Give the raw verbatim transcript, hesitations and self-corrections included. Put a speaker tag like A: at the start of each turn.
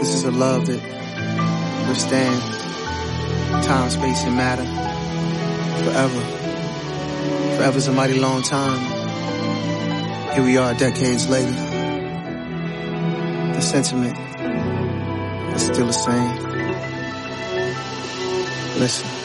A: This is a love that withstand time, space, and matter forever. Forever's a mighty long time. Here we are decades later. The sentiment is still the same. Listen.